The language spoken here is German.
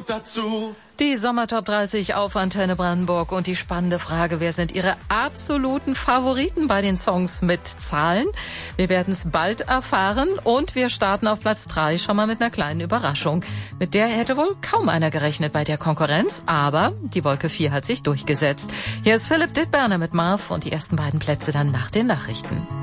kommt dazu. Die Sommertop 30 auf Antenne Brandenburg und die spannende Frage, wer sind Ihre absoluten Favoriten bei den Songs mit Zahlen? Wir werden es bald erfahren und wir starten auf Platz 3 schon mal mit einer kleinen Überraschung. Mit der hätte wohl kaum einer gerechnet bei der Konkurrenz, aber die Wolke 4 hat sich durchgesetzt. Hier ist Philipp Dittberner mit Marv und die ersten beiden Plätze dann nach den Nachrichten.